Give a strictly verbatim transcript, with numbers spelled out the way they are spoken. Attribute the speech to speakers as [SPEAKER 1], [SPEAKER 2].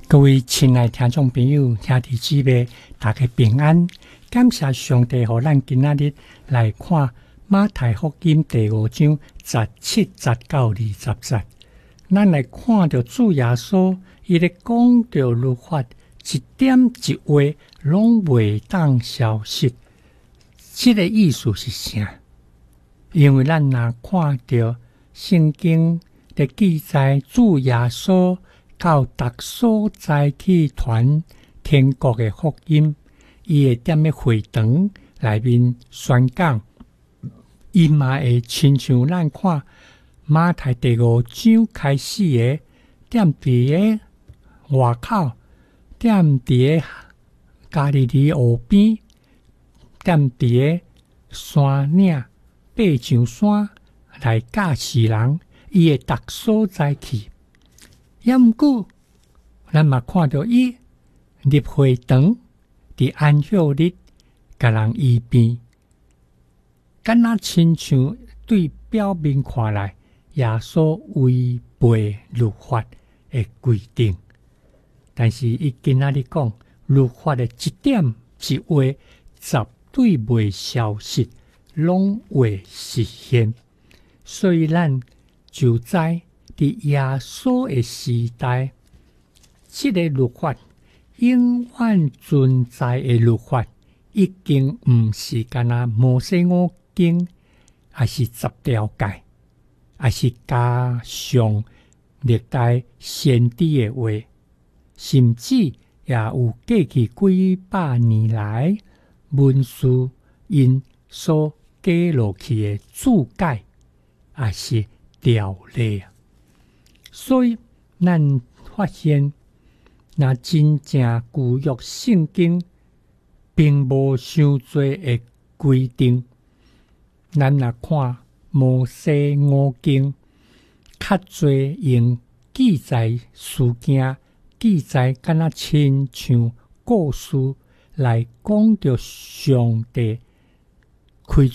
[SPEAKER 1] 各位亲爱听众朋友、兄弟姊妹，大家平安！感谢上帝，让咱今仔日来看马太福音第五章十七、十九、二十节。咱来看到主耶稣，伊咧讲到律法一点一画拢袂当消失。这个意思是啥？因为咱若看到圣经的记载，主耶稣到逐所在去传天国的福音，伊会踮咧会堂内面宣讲，伊嘛会亲像咱看马太第五章开始的，踮伫个外口，踮伫个加利利湖边，踮伫个山岭爬上山来教示人，伊会逐所在去。也毋过，咱嘛看到伊入会堂，伫安息日，甲人医病，敢若亲像对表面看来，耶稣违背律法的规定。但是伊今仔日讲，律法的一点一画，绝对袂消失，拢会实现。所以咱就知，伫耶稣的时代，这个律法永远存在的律法，已经毋是干那摩西五经，还是十条诫，还是加上历代先知的话，甚至也有过去几百年来文士因所记录去的注解，也是条例。所以，咱发现，若真正旧约圣经并无伤多的规定，咱若看摩西五经，较多用记载事件、记载敢若亲像故事来讲着上帝开